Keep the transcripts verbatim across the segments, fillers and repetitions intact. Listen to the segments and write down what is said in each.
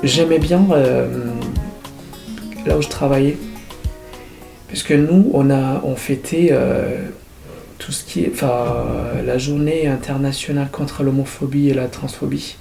j'aimais bien euh, là où je travaillais. Parce que nous, on, a, on fêtait euh, tout ce qui est, enfin, la journée internationale contre l'homophobie et la transphobie.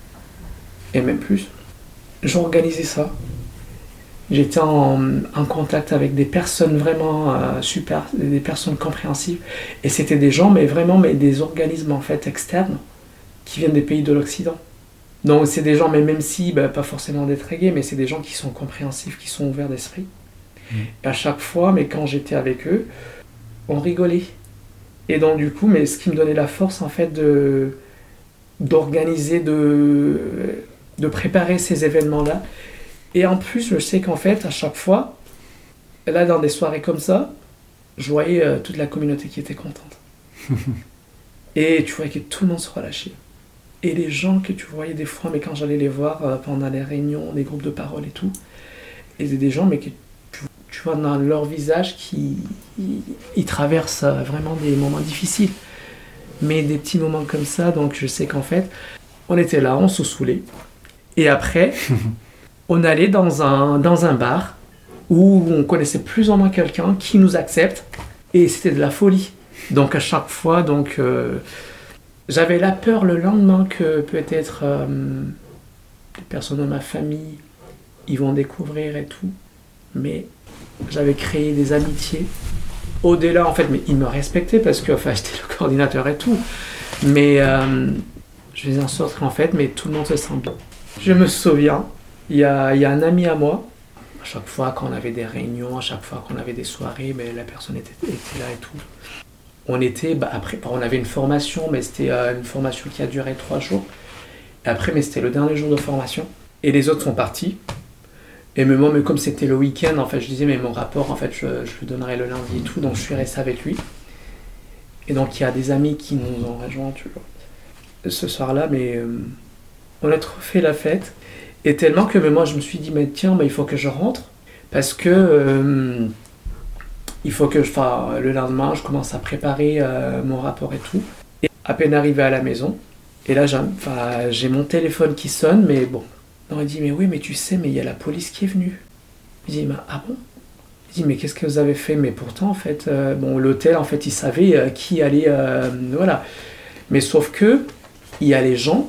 Et même plus. J'organisais ça. J'étais en, en contact avec des personnes vraiment euh, super, des personnes compréhensives. Et c'était des gens, mais vraiment, mais des organismes en fait externes qui viennent des pays de l'Occident. Donc c'est des gens, mais même si, bah, pas forcément d'être gays, mais c'est des gens qui sont compréhensifs, qui sont ouverts d'esprit. Mmh. Et à chaque fois, mais quand j'étais avec eux, on rigolait. Et donc du coup, mais ce qui me donnait la force en fait de d'organiser, de, de préparer ces événements-là. Et en plus, je sais qu'en fait, à chaque fois, là, dans des soirées comme ça, je voyais euh, toute la communauté qui était contente. Et tu voyais que tout le monde se relâchait. Et les gens que tu voyais des fois, mais quand j'allais les voir euh, pendant les réunions, des groupes de parole et tout, et c'est des gens, mais que tu, tu vois dans leur visage qui ils, ils traversent euh, vraiment des moments difficiles. Mais des petits moments comme ça, donc je sais qu'en fait, on était là, on se saoulait. Et après, on allait dans un, dans un bar où on connaissait plus ou moins quelqu'un qui nous accepte. Et c'était de la folie. Donc à chaque fois, donc, euh, j'avais la peur le lendemain que peut-être euh, des personnes de ma famille, ils vont découvrir et tout. Mais j'avais créé des amitiés. Au-delà, en fait, mais ils me respectaient parce que enfin, j'étais le coordinateur et tout. Mais euh, je faisais en sorte qu'en fait, mais tout le monde se sent bien. Je me souviens, il y a, il y a un ami à moi, à chaque fois qu'on avait des réunions, à chaque fois qu'on avait des soirées, ben, la personne était, était là et tout. On était, bah, après, on avait une formation, mais c'était euh, une formation qui a duré trois jours. Et après, mais c'était le dernier jour de formation. Et les autres sont partis. Et mais moi, mais comme c'était le week-end, en fait, je disais, mais mon rapport, en fait, je, je le donnerai le lundi et tout. Donc, je suis resté avec lui. Et donc, il y a des amis qui nous ont rejoints, tu vois. Ce soir-là, mais euh, on a trop fait la fête. Et tellement que mais moi, je me suis dit, mais tiens, mais il faut que je rentre. Parce que euh, il faut que je fasse le lendemain, je commence à préparer euh, mon rapport et tout. Et à peine arrivé à la maison, et là, j'ai, j'ai mon téléphone qui sonne, mais bon. On m'a dit, mais oui, mais tu sais, mais il y a la police qui est venue. Je dis, mais ah bon? Je dis, mais qu'est-ce que vous avez fait? Mais pourtant, en fait, euh, bon, l'hôtel, en fait, il savait euh, qui allait, euh, voilà. Mais sauf que, il y a les gens,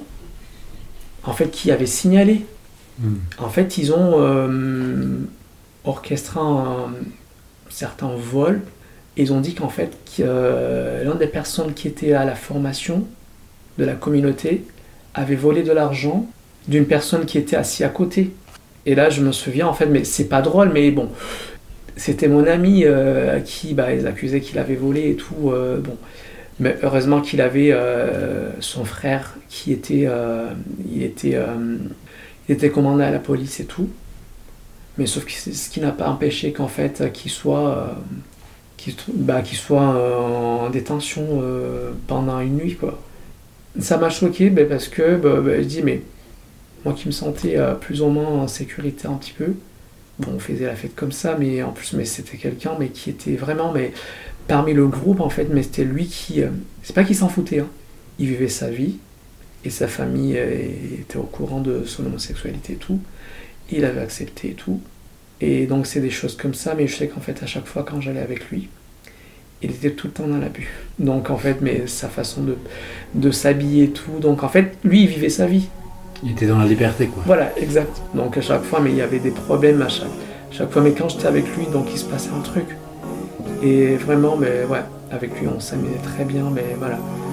en fait, qui avaient signalé. Mmh. En fait, ils ont euh, orchestré un, certains vols. Et ils ont dit qu'en fait, que, euh, l'une des personnes qui était à la formation de la communauté avait volé de l'argent d'une personne qui était assise à côté. Et là, je me souviens, en fait, mais c'est pas drôle, mais bon, c'était mon ami euh, qui, bah, ils accusaient qu'il avait volé et tout, euh, bon. Mais heureusement qu'il avait euh, son frère qui était, euh, il était, euh, il était commandé à la police et tout. Mais sauf que ce qui n'a pas empêché qu'en fait, qu'il soit, euh, qu'il, bah, qu'il soit euh, en détention euh, pendant une nuit, quoi. Ça m'a choqué, bah, parce que, bah, bah, je dis, mais moi qui me sentais euh, plus ou moins en sécurité un petit peu, bon, on faisait la fête comme ça, mais en plus, mais c'était quelqu'un mais qui était vraiment, mais parmi le groupe en fait, mais c'était lui qui, euh, c'est pas qu'il s'en foutait, hein. Il vivait sa vie et sa famille euh, était au courant de son homosexualité et tout, et il avait accepté et tout, et donc c'est des choses comme ça, mais je sais qu'en fait à chaque fois quand j'allais avec lui, il était tout le temps dans l'abus. Donc en fait, mais sa façon de, de s'habiller et tout, donc en fait, lui il vivait sa vie. Il était dans la liberté, quoi. Voilà, exact. Donc à chaque fois, mais il y avait des problèmes à chaque, chaque fois. Mais quand j'étais avec lui, donc il se passait un truc. Et vraiment, mais ouais, avec lui, on s'amusait très bien, mais voilà.